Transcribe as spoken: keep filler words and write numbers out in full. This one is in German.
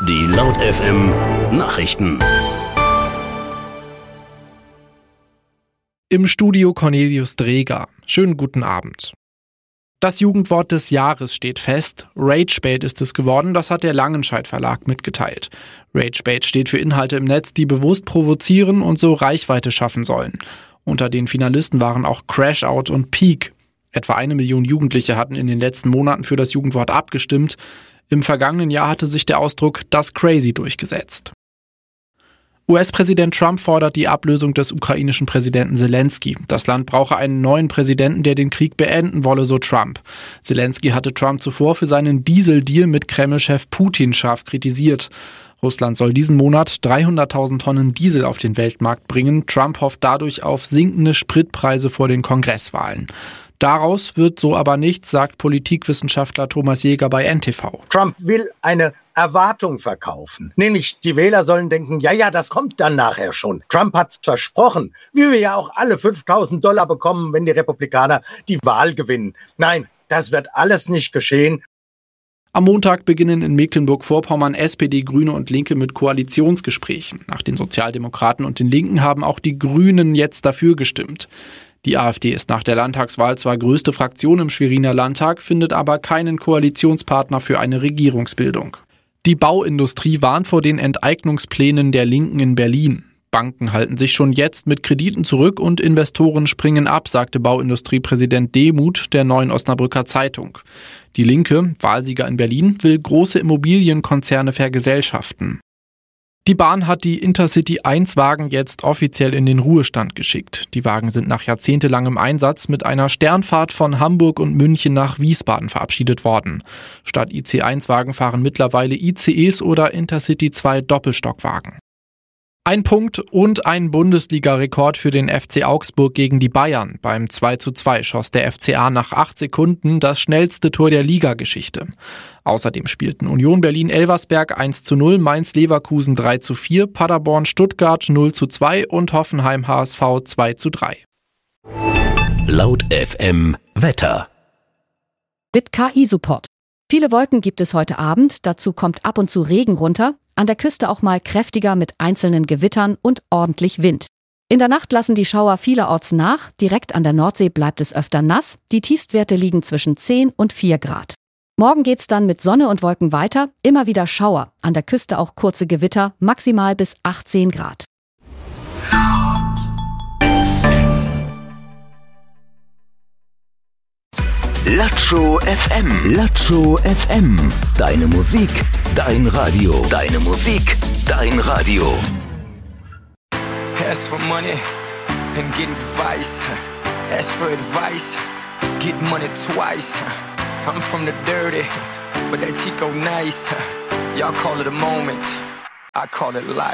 Die Laut F M Nachrichten. Im Studio Cornelius Dreger. Schönen guten Abend. Das Jugendwort des Jahres steht fest. Ragebait ist es geworden, das hat der Langenscheidt Verlag mitgeteilt. Ragebait steht für Inhalte im Netz, die bewusst provozieren und so Reichweite schaffen sollen. Unter den Finalisten waren auch Crashout und Peak. Etwa eine Million Jugendliche hatten in den letzten Monaten für das Jugendwort abgestimmt. Im vergangenen Jahr hatte sich der Ausdruck das Crazy durchgesetzt. U S-Präsident Trump fordert die Ablösung des ukrainischen Präsidenten Zelensky. Das Land brauche einen neuen Präsidenten, der den Krieg beenden wolle, so Trump. Zelensky hatte Trump zuvor für seinen Dieseldeal mit Kreml-Chef Putin scharf kritisiert. Russland soll diesen Monat dreihunderttausend Tonnen Diesel auf den Weltmarkt bringen. Trump hofft dadurch auf sinkende Spritpreise vor den Kongresswahlen. Daraus wird so aber nichts, sagt Politikwissenschaftler Thomas Jäger bei N T V. Trump will eine Erwartung verkaufen. Nämlich die Wähler sollen denken, ja, ja, das kommt dann nachher schon. Trump hat's versprochen, wie wir ja auch alle fünftausend Dollar bekommen, wenn die Republikaner die Wahl gewinnen. Nein, das wird alles nicht geschehen. Am Montag beginnen in Mecklenburg-Vorpommern S P D, Grüne und Linke mit Koalitionsgesprächen. Nach den Sozialdemokraten und den Linken haben auch die Grünen jetzt dafür gestimmt. Die AfD ist nach der Landtagswahl zwar größte Fraktion im Schweriner Landtag, findet aber keinen Koalitionspartner für eine Regierungsbildung. Die Bauindustrie warnt vor den Enteignungsplänen der Linken in Berlin. Banken halten sich schon jetzt mit Krediten zurück und Investoren springen ab, sagte Bauindustriepräsident Demuth der Neuen Osnabrücker Zeitung. Die Linke, Wahlsieger in Berlin, will große Immobilienkonzerne vergesellschaften. Die Bahn hat die Intercity eins Wagen jetzt offiziell in den Ruhestand geschickt. Die Wagen sind nach jahrzehntelangem Einsatz mit einer Sternfahrt von Hamburg und München nach Wiesbaden verabschiedet worden. Statt I C eins Wagen fahren mittlerweile I C Es oder Intercity zwei Doppelstockwagen. Ein Punkt und ein Bundesliga-Rekord für den F C Augsburg gegen die Bayern. Beim zwei zu zwei schoss der F C A nach acht Sekunden das schnellste Tor der Ligageschichte. Außerdem spielten Union Berlin-Elversberg eins zu null, Mainz-Leverkusen drei zu vier, Paderborn-Stuttgart null zu zwei und Hoffenheim-H S V zwei zu drei. Laut F M Wetter. Mit K I-Support. Viele Wolken gibt es heute Abend, dazu kommt ab und zu Regen runter, an der Küste auch mal kräftiger mit einzelnen Gewittern und ordentlich Wind. In der Nacht lassen die Schauer vielerorts nach, direkt an der Nordsee bleibt es öfter nass, die Tiefstwerte liegen zwischen zehn und vier Grad. Morgen geht's dann mit Sonne und Wolken weiter, immer wieder Schauer, an der Küste auch kurze Gewitter, maximal bis achtzehn Grad. Latscho F M. Latscho F M. Deine Musik, dein Radio. Deine Musik, dein Radio. Ask for money and get advice. Ask for advice, get money twice. I'm from the dirty, but that Chico nice. Y'all call it a moment, I call it life.